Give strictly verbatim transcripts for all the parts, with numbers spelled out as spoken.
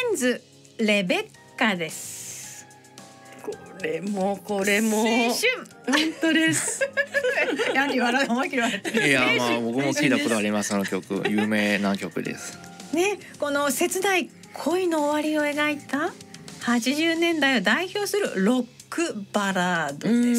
ンズレベッカです。 これもこれも青春本当ですやに笑う思いっきり笑ってる。 いやまあ僕も聞いたことあります。その曲有名な曲ですね。この切ない恋の終わりを描いたはちじゅうねんだいを代表するロックバラードです。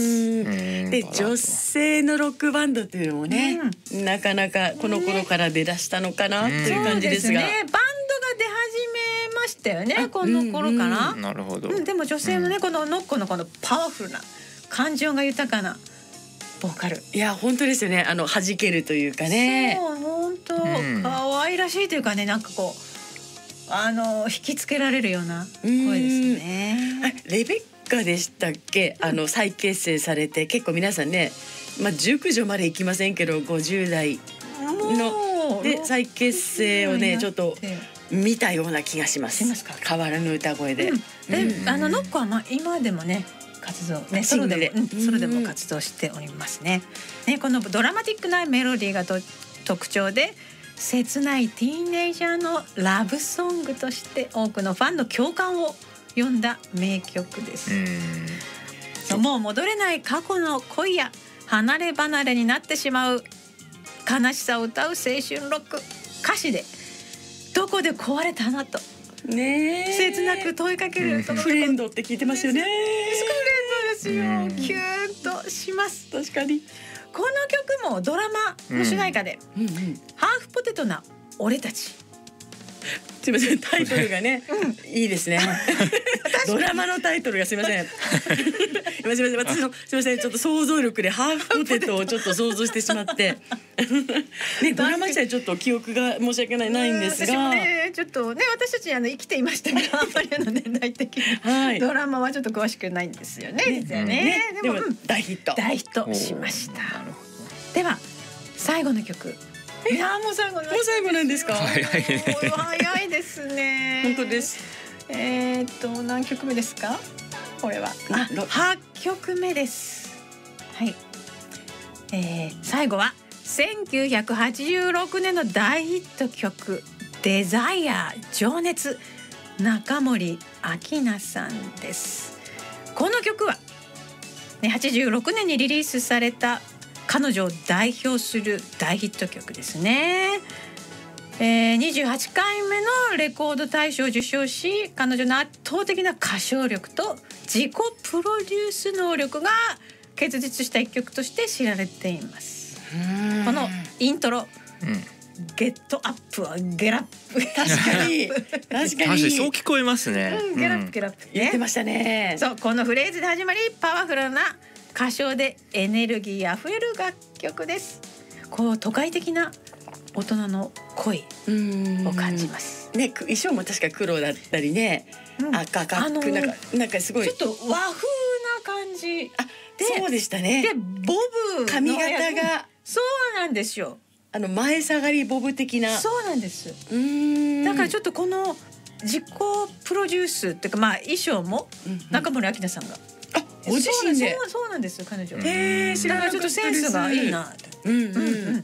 で女性のロックバンドっていうのもね、うん、なかなかこの頃から出だしたのかな、ね、という感じですが、 そうですね、バンドが出始めましたよね、この頃から、 うんうん、なるほど、 うん、でも女性もね、うん、このノッコのこのパワフルな感情が豊かなボーカル、 いや本当ですよね、あの弾けるというかね、 そう本当、うん、可愛らしいというかね、なんかこうあの引きつけられるような声ですね。 レベッカでしたっけ、あの再結成されて結構皆さんね、まあ、熟女までいきませんけどごじゅう代ので再結成をねちょっと見たような気がします。変わらぬ歌声で、うんでうん、あのノッコはまあ今でもね活動ねソロでも、うん、ソロでも活動しておりますね。ね、このドラマティックなメロディーがと特徴で切ないティーンエイジャーのラブソングとして多くのファンの共感を呼んだ名曲です。うん、もう戻れない過去の恋や離れ離れになってしまう悲しさを歌う青春ロック、歌詞でどこで壊れたなとね切なく問いかける、 フレンドって聞いてますよね。 フレンドですよ。キューンとします。 確かにこの曲もドラマの主題歌で、うんうんうん、ハーフポテトな俺たち、 すみません、タイトルがね、うん、いいですねドラマのタイトルがすみませんすみません、私のすみません、ちょっと想像力でハーフポテトをちょっと想像してしまってね、ドラマ自体ちょっと記憶が申し訳ないないんですが、 私もねちょっとね、私たちあの生きていましたからあんまりあの年代的に、はい、ドラマはちょっと詳しくないんですよね、実はね、ね、 でも、でも大ヒット大ヒットしました。では最後の曲、いやもう最後、もう最後なんですか。 早いね。 早いですね。 本当です。 えー、っと何曲目ですか。これはあはちきょくめです。はい。えー、最後はせんきゅうひゃくはちじゅうろくねんの大ヒット曲デザイア情熱、中森明菜さんです。この曲は、ね、はちじゅうろくねんにリリースされた彼女を代表する大ヒット曲ですね。えー、にじゅうはちかいめのレコード大賞を受賞し、彼女の圧倒的な歌唱力と自己プロデュース能力が結実した一曲として知られています。このイントロ、うん、ゲットアップはゲラップ、 確かに確かに確かにそう聞こえますね、 うん、ゲラップゲラップ、ね、 言ってましたね。 そう、このフレーズで始まりパワフルな歌唱でエネルギーあふれる楽曲です。こう都会的な大人の恋を感じます。 ね、衣装も確か黒だったりね、うん、赤か、あのー、なんかなんかすごいちょっと和風な感じ。 あ、そうでしたね。 でボブ髪型がそうなんですよ。 あの前下がりボブ的な。 そうなんです。うーん、だからちょっとこの自己プロデュースっていうか、まあ衣装も中森明菜さんが、 ご自身で。 そう、そうなんですよ、彼女。 へえ、知らなかったです。 ちょっとセンスがいいな。 うんうんうん。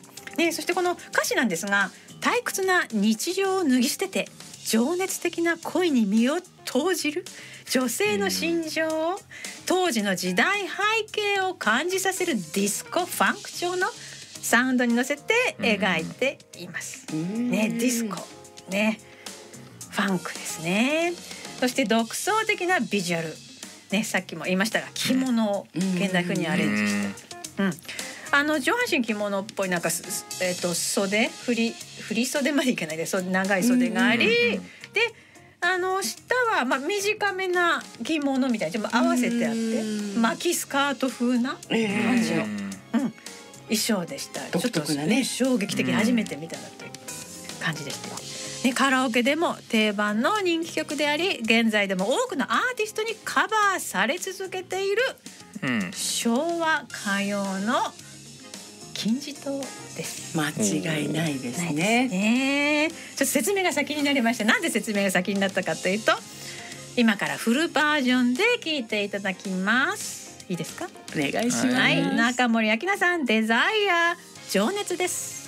ね、そしてこの歌詞なんですが、退屈な日常を脱ぎ捨てて情熱的な恋に身を投じる女性の心情を、当時の時代背景を感じさせるディスコファンク調のサウンドに乗せて描いています。ね、ディスコね、ファンクですね。そして独創的なビジュアル。ね、さっきも言いましたが着物を現代風にアレンジして、うん、あの上半身着物っぽいなんか、えー、と袖振り振り袖までいけないで、袖長い袖があり、であの下はまあ短めな着物みたいに合わせてあって巻きスカート風な感じの、うん、衣装でした。 独特なね、 ちょっと衝撃的、初めて見たなという感じでしたよ。ね、カラオケでも定番の人気曲であり、現在でも多くのアーティストにカバーされ続けている、うん、昭和歌謡の金字塔です。 間違いないですね。 ね、ちょっと説明が先になりました。なんで説明が先になったかというと、今からフルバージョンで聴いていただきます。いいですか？ お願いします。 はい、中森明菜さん、デザイア情熱です。